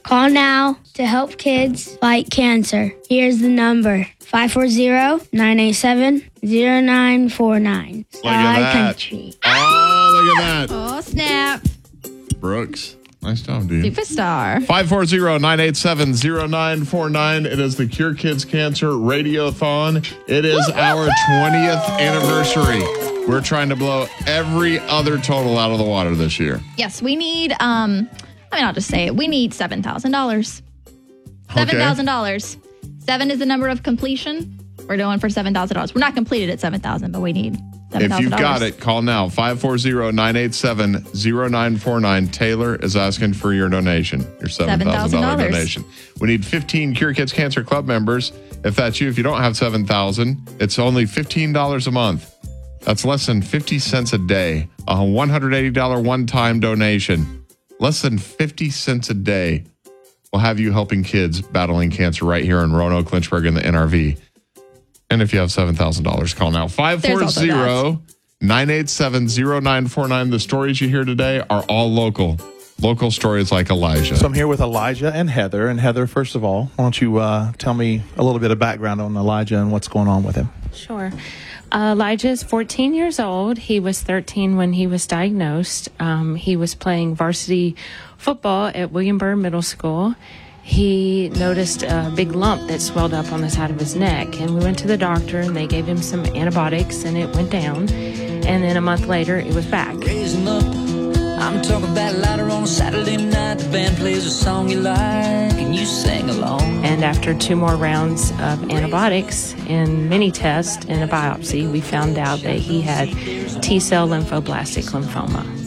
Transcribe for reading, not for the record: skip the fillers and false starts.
Call now to help kids fight cancer. Here's the number, 540-987-0949. Sky Country. Oh, look at that. Oh, snap. Brooks. Nice job, dude. Superstar. 540-987-0949. It is the Cure Kids Cancer Radiothon. It is our 20th anniversary. We're trying to blow every other total out of the water this year. Yes, we need, I'll just say it. We need $7,000. $7,000. 7 is the number of completion. We're doing for $7,000. We're not completed at $7,000, but we need $7,000. If you've got it, call now. 540-987-0949. Taylor is asking for your donation, your $7,000 donation. We need 15 Cure Kids Cancer Club members. If that's you, if you don't have $7,000, it's only $15 a month. That's less than 50 cents a day. A $180 one-time donation. Less than 50 cents a day will have you helping kids battling cancer right here in Roanoke, Lynchburg, and the NRV. And if you have $7,000, call now. 540-987-0949. The stories you hear today are all local. Local stories like Elijah. So I'm here with Elijah and Heather. And Heather, first of all, why don't you tell me a little bit of background on Elijah and what's going on with him? Sure. Elijah is 14 years old. He was 13 when he was diagnosed. He was playing varsity football at William Byrd Middle School. He noticed a big lump that swelled up on the side of his neck. And we went to the doctor, and they gave him some antibiotics, and it went down. And then a month later, it was back. Raising up, I'm talking about louder on a Saturday night. The band plays a song you like, and you sing along. And after 2 more rounds of antibiotics and many tests and a biopsy, we found out that he had T-cell lymphoblastic lymphoma.